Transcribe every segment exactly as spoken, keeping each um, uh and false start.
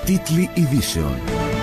Τίτλοι ειδήσεων.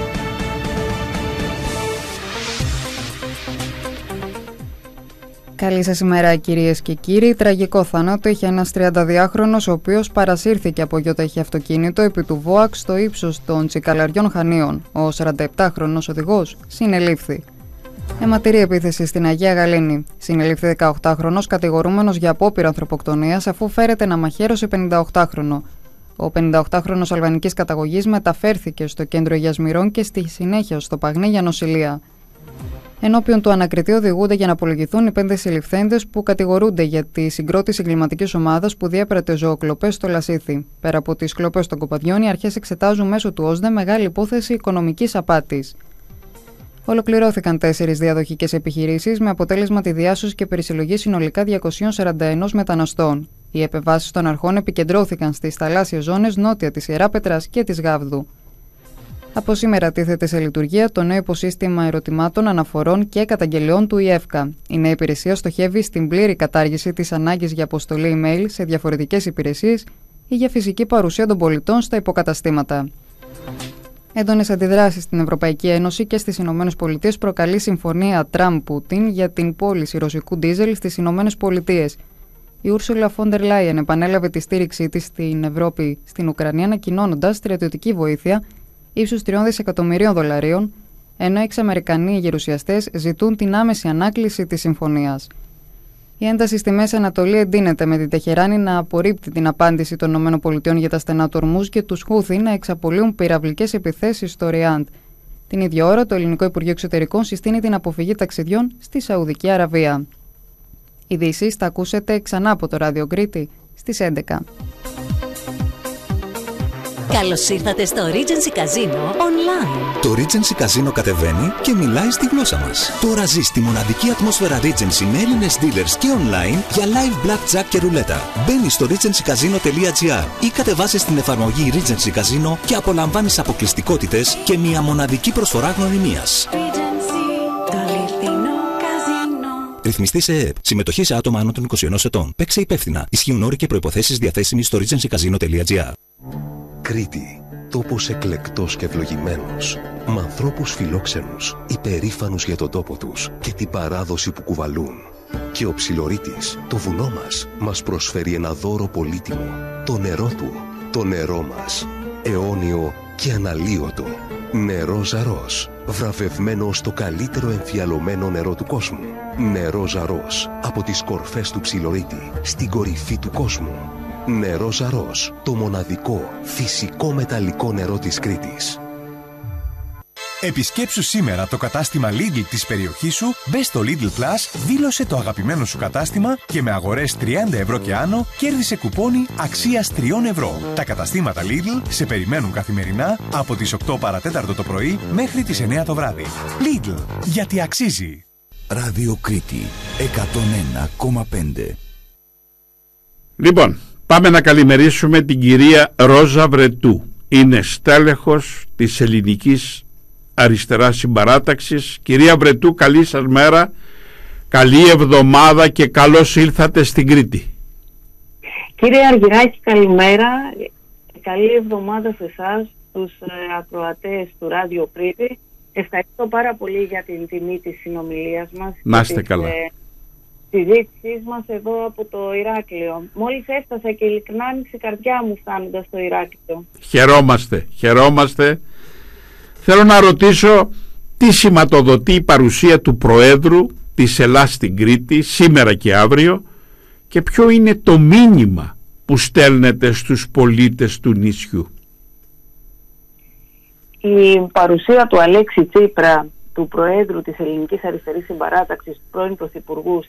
Καλή σας ημέρα, κυρίες και κύριοι. Τραγικό θάνατο είχε ένας τριανταδυάχρονος ο οποίος παρασύρθηκε από γιοταχή αυτοκίνητο επί του ΒΟΑΚ στο ύψος των Τσικαλαριών Χανίων. Ο σαρανταεπτάχρονος οδηγός συνελήφθη. Αιματηρή επίθεση στην Αγία Γαλήνη. Συνελήφθη δεκαοκτάχρονος κατηγορούμενος για απόπειρα ανθρωποκτονίας αφού φέρεται να μαχαίρωσε πενηνταοκτάχρονο. Ο πενηνταοκτάχρονος αλβανικής καταγωγής μεταφέρθηκε στο κέντρο Γιασμυρών και στη συνέχεια στο Παγνί για νοσηλεία. Ενώπιον του ανακριτή οδηγούνται για να απολογηθούν οι πέντε συλληφθέντες που κατηγορούνται για τη συγκρότηση εγκληματικής ομάδας που διέπρατε ζωοκλοπές στο Λασίθι. Πέρα από τις κλοπές των κοπαδιών, οι αρχές εξετάζουν μέσω του ΟΣΔΕ μεγάλη υπόθεση οικονομικής απάτης. Ολοκληρώθηκαν τέσσερις διαδοχικές επιχειρήσεις με αποτέλεσμα τη διάσωση και περισυλλογή συνολικά διακοσίων σαράντα ένα μεταναστών. Οι επεμβάσεις των αρχών επικεντρώθηκαν στις θαλάσσιες ζώνες νότια της Ιεράπετρας και της Γάβδου. Από σήμερα τίθεται σε λειτουργία το νέο υποσύστημα ερωτημάτων, αναφορών και καταγγελιών του ΙΕΦΚΑ. Η νέα υπηρεσία στοχεύει στην πλήρη κατάργηση της ανάγκης για αποστολή email σε διαφορετικές υπηρεσίες ή για φυσική παρουσία των πολιτών στα υποκαταστήματα. Έντονες αντιδράσεις στην Ευρωπαϊκή Ένωση και στις Ηνωμένες Πολιτείες προκαλεί συμφωνία Τραμπ-Πούτιν για την πώληση ρωσικού ντίζελ στις Ηνωμένες Πολιτείες. Η Ούρσουλα Φόντερ Λάιεν επανέλαβε τη στήριξή της στην Ευρώπη στην Ουκρανία, ανακοινώνοντας στρατιωτική βοήθεια ύψους τριών δισεκατομμυρίων δολαρίων, ενώ εξαμερικανοί γερουσιαστές ζητούν την άμεση ανάκληση της συμφωνίας. Η ένταση στη Μέση Ανατολή εντείνεται με την Τεχεράνη να απορρίπτει την απάντηση των ΗΠΑ για τα στενά του Ορμούζ και τους Χούθι να εξαπολύουν πυραυλικές επιθέσεις στο Ριάντ. Την ίδια ώρα, το Ελληνικό Υπουργείο Εξωτερικών συστήνει την αποφυγή ταξιδιών στη Σαουδική Αραβία. Ειδήσεις θα ακούσετε ξανά από το Ράδιο Κρήτη στις έντεκα. Καλώς ήρθατε στο Regency Casino Online. Το Regency Casino κατεβαίνει και μιλάει στη γλώσσα μας. Τώρα ζεις τη μοναδική ατμόσφαιρα Regency με Έλληνες dealers και online για live blackjack και ρουλέτα. Μπαίνεις στο regency casino τελεία gr ή κατεβάζεις την εφαρμογή Regency Casino και απολαμβάνεις αποκλειστικότητες και μια μοναδική προσφορά γνωριμίας. Ρυθμιστή σε ΕΕΠ. Συμμετοχή σε άτομα άνω των είκοσι ενός ετών. Παίξε υπεύθυνα. Ισχύουν όροι και προϋποθέσεις διαθέσιμοι στο regency casino τελεία gr. Κρήτη, τόπος εκλεκτός και ευλογημένος, με ανθρώπους φιλόξενους, υπερήφανους για τον τόπο τους και την παράδοση που κουβαλούν. Και ο Ψιλορίτης, το βουνό μας, μας προσφέρει ένα δώρο πολύτιμο, το νερό του, το νερό μας, αιώνιο και αναλύωτο. Νερό Ζαρός, βραβευμένο στο καλύτερο εμφιαλωμένο νερό του κόσμου. Νερό Ζαρός, από τις κορφές του Ψιλορίτη, στην κορυφή του κόσμου. Νερό Ζαρός, το μοναδικό φυσικό μεταλλικό νερό της Κρήτης. Επισκέψου σήμερα το κατάστημα Lidl της περιοχής σου, μπες στο Lidl Plus, δήλωσε το αγαπημένο σου κατάστημα και με αγορές τριάντα ευρώ και άνω κέρδισε κουπόνι αξίας τριών ευρώ. Τα καταστήματα Lidl σε περιμένουν καθημερινά από τις οκτώ παρατέταρτο το πρωί μέχρι τις εννέα το βράδυ. Lidl, γιατί αξίζει. Ράδιο Κρήτη εκατόν ένα κόμμα πέντε. Λοιπόν, πάμε να καλημερίσουμε την κυρία Ρόζα Βρετού. Είναι στέλεχος της Ελληνικής Αριστεράς Συμπαράταξης. Κυρία Βρετού, καλή σας μέρα, καλή εβδομάδα και καλώς ήλθατε στην Κρήτη. Κύριε Αργυράκη, καλημέρα, καλή εβδομάδα σε εσάς, τους ε, ακροατές του Ράδιο Κρήτη. Ευχαριστώ πάρα πολύ για την τιμή της συνομιλίας μας. Να είστε καλά. Ε, συζήτησής μας εδώ από το Ηράκλειο. Μόλις έφτασα και ειλικρινά άνοιξε η καρδιά μου φτάνοντας στο Ηράκλειο. Χαιρόμαστε, χαιρόμαστε. Θέλω να ρωτήσω τι σηματοδοτεί η παρουσία του Προέδρου της Ελλάς στην Κρήτη σήμερα και αύριο και ποιο είναι το μήνυμα που στέλνετε στους πολίτες του νησιού. Η παρουσία του Αλέξη Τσίπρα, του Προέδρου της Ελληνικής Αριστερής Συμπαράταξης, του πρώην Πρωθυπουργού